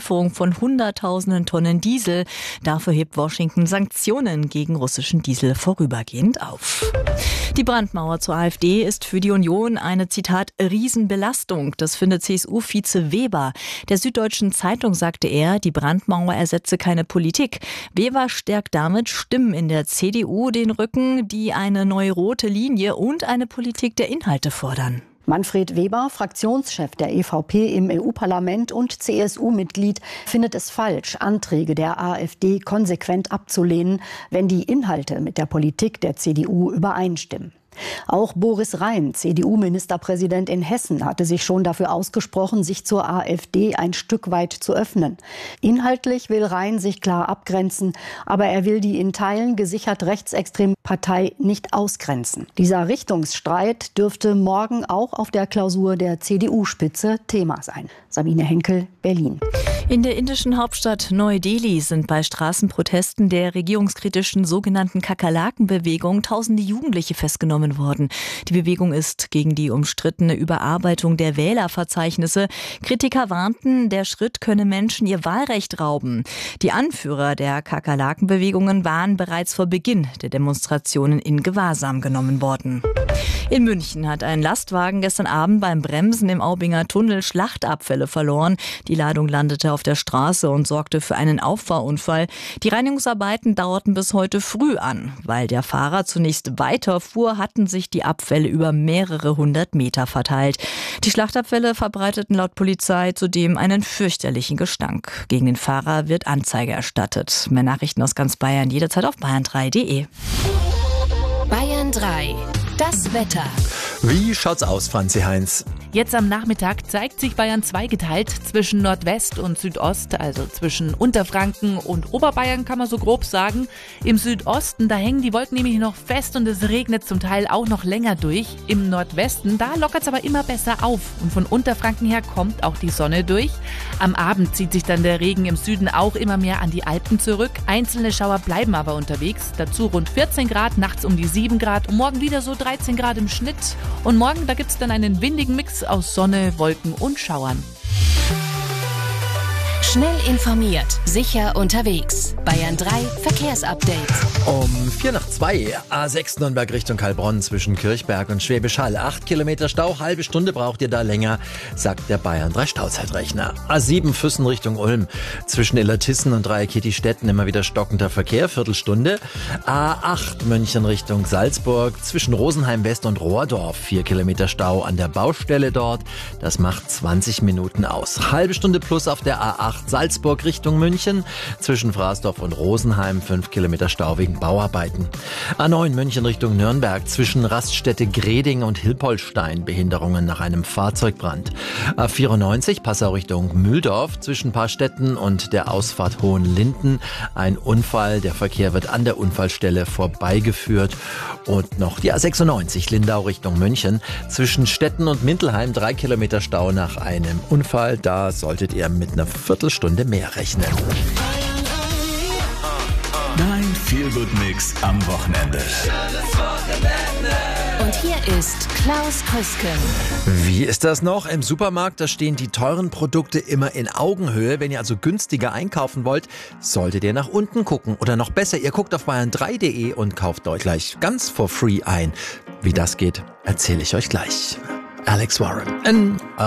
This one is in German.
Lieferung von Hunderttausenden Tonnen Diesel. Dafür hebt Washington Sanktionen gegen russischen Diesel vorübergehend auf. Die Brandmauer zur AfD ist für die Union eine, Zitat, Riesenbelastung. Das findet CSU-Vize Weber. Der Süddeutschen Zeitung sagte er, die Brandmauer ersetze keine Politik. Weber stärkt damit Stimmen in der CDU den Rücken, die eine neue rote Linie und eine Politik der Inhalte fordern. Manfred Weber, Fraktionschef der EVP im EU-Parlament und CSU-Mitglied, findet es falsch, Anträge der AfD konsequent abzulehnen, wenn die Inhalte mit der Politik der CDU übereinstimmen. Auch Boris Rhein, CDU-Ministerpräsident in Hessen, hatte sich schon dafür ausgesprochen, sich zur AfD ein Stück weit zu öffnen. Inhaltlich will Rhein sich klar abgrenzen, aber er will die in Teilen gesichert rechtsextreme Partei nicht ausgrenzen. Dieser Richtungsstreit dürfte morgen auch auf der Klausur der CDU-Spitze Thema sein. Sabine Henkel, Berlin. In der indischen Hauptstadt Neu-Delhi sind bei Straßenprotesten der regierungskritischen sogenannten Kakerlaken-Bewegung tausende Jugendliche festgenommen worden. Die Bewegung ist gegen die umstrittene Überarbeitung der Wählerverzeichnisse. Kritiker warnten, der Schritt könne Menschen ihr Wahlrecht rauben. Die Anführer der Kakerlaken-Bewegungen waren bereits vor Beginn der Demonstrationen in Gewahrsam genommen worden. In München hat ein Lastwagen gestern Abend beim Bremsen im Aubinger Tunnel Schlachtabfälle verloren. Die Ladung landete auf der Straße und sorgte für einen Auffahrunfall. Die Reinigungsarbeiten dauerten bis heute früh an. Weil der Fahrer zunächst weiterfuhr, hatten sich die Abfälle über mehrere hundert Meter verteilt. Die Schlachtabfälle verbreiteten laut Polizei zudem einen fürchterlichen Gestank. Gegen den Fahrer wird Anzeige erstattet. Mehr Nachrichten aus ganz Bayern jederzeit auf bayern3.de. Bayern 3. Das Wetter. Wie schaut's aus, Franzi Heinz? Jetzt am Nachmittag zeigt sich Bayern zweigeteilt zwischen Nordwest und Südost, also zwischen Unterfranken und Oberbayern kann man so grob sagen. Im Südosten, da hängen die Wolken nämlich noch fest und es regnet zum Teil auch noch länger durch. Im Nordwesten, da lockert's aber immer besser auf und von Unterfranken her kommt auch die Sonne durch. Am Abend zieht sich dann der Regen im Süden auch immer mehr an die Alpen zurück. Einzelne Schauer bleiben aber unterwegs. Dazu rund 14 Grad, nachts um die 7 Grad und morgen wieder so 13 Grad im Schnitt. Und morgen, da gibt's dann einen windigen Mix aus Sonne, Wolken und Schauern. Schnell informiert, sicher unterwegs. Bayern 3 Verkehrsupdate. Um 1:45, A6 Nürnberg Richtung Heilbronn zwischen Kirchberg und Schwäbisch Hall. 8 Kilometer Stau, halbe Stunde braucht ihr da länger, sagt der Bayern 3 Stauzeitrechner. A7 Füssen Richtung Ulm zwischen Illertissen und Dreiekirchen-Stetten immer wieder stockender Verkehr, Viertelstunde. A8 München Richtung Salzburg zwischen Rosenheim West und Rohrdorf. 4 Kilometer Stau an der Baustelle dort. Das macht 20 Minuten aus. Halbe Stunde plus auf der A8 Salzburg Richtung München. Zwischen Frasdorf und Rosenheim 5 Kilometer Stau wegen Bauarbeiten. A9 München Richtung Nürnberg. Zwischen Raststätte Greding und Hilpoltstein Behinderungen nach einem Fahrzeugbrand. A94 Passau Richtung Mühldorf. Zwischen Paarstetten und der Ausfahrt Hohenlinden ein Unfall. Der Verkehr wird an der Unfallstelle vorbeigeführt. Und noch die A96 Lindau Richtung München. Zwischen Stetten und Mintelheim 3 Kilometer Stau nach einem Unfall. Da solltet ihr mit einer Viertelstunde mehr rechnen. Dein Feel-Good-Mix am Wochenende. Und hier ist Klaus Krüsken. Wie ist das noch? Im Supermarkt, da stehen die teuren Produkte immer in Augenhöhe. Wenn ihr also günstiger einkaufen wollt, solltet ihr nach unten gucken. Oder noch besser, ihr guckt auf bayern3.de und kauft euch gleich ganz for free ein. Wie das geht, erzähle ich euch gleich. Alex Warren.